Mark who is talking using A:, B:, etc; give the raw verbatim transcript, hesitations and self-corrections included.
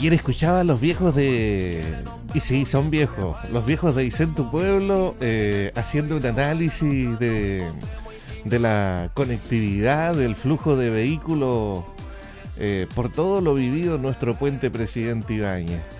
A: Ayer escuchaba a los viejos de... Y sí, son viejos. Los viejos de Aysén Tu Pueblo eh, haciendo un análisis de, de la conectividad, del flujo de vehículos eh, por todo lo vivido en nuestro puente Presidente Ibáñez.